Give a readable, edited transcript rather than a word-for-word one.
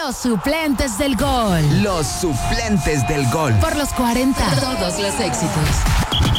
Los suplentes del gol. Los suplentes del gol. Por los 40. Todos los éxitos.